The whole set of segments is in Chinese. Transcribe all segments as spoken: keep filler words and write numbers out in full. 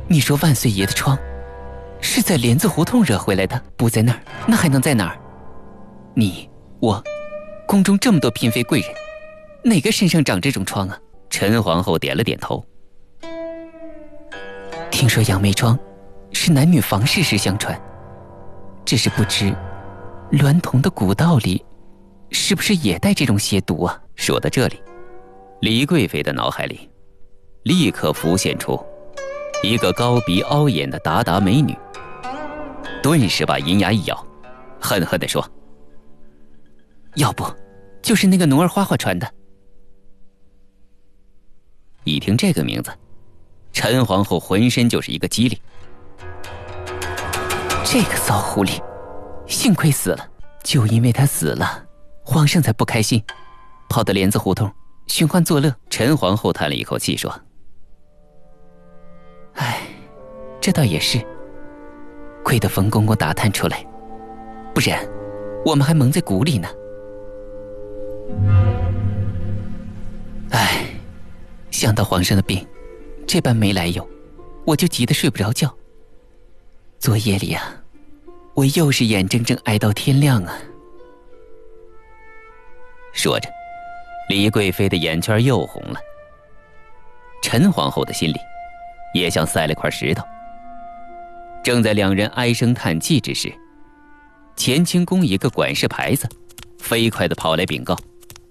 你说万岁爷的疮是在莲子胡同惹回来的，不在那儿，那还能在哪儿？你我宫中这么多嫔妃贵人，哪个身上长这种疮啊？陈皇后点了点头。听说杨梅疮是男女房事时相传，只是不知娈童的古道里是不是也带这种邪毒啊？ 说到这里，李贵妃的脑海里立刻浮现出一个高鼻凹眼的达达美女，顿时把银牙一咬，恨恨地说： 要不就是那个奴儿花花传的。 一听这个名字，陈皇后浑身就是一个激灵。 这个骚狐狸幸亏死了，就因为他死了，皇上才不开心，跑到莲子胡同寻欢作乐。 陈皇后叹了一口气说： 唉，这倒也是，亏得冯公公打探出来，不然我们还蒙在鼓里呢。唉，想到皇上的病这般没来由，我就急得睡不着觉。昨夜里啊，我又是眼睁睁挨到天亮啊。 说着，李贵妃的眼圈又红了。陈皇后的心里也像塞了块石头。正在两人唉声叹气之时，乾清宫一个管事牌子飞快地跑来禀告：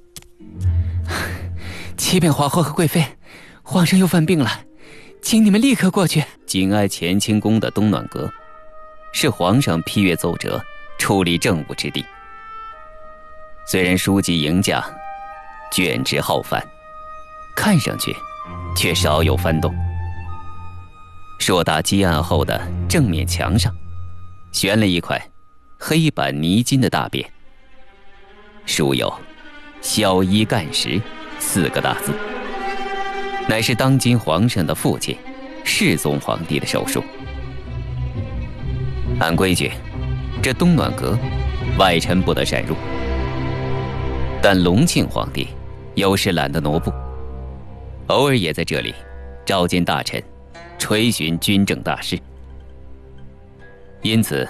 启禀皇后和贵妃，皇上又犯病了，请你们立刻过去。 紧挨乾清宫的东暖阁，是皇上批阅奏折处理政务之地。虽然书籍迎驾，卷帙浩繁，看上去却少有翻动。硕大积案后的正面墙上悬了一块黑板泥金的大匾，书有小一干时四个大字，乃是当今皇上的父亲世宗皇帝的手书。按规矩，这东暖阁外臣不得擅入，但隆庆皇帝有时懒得挪步，偶尔也在这里召见大臣，垂询军政大事。因此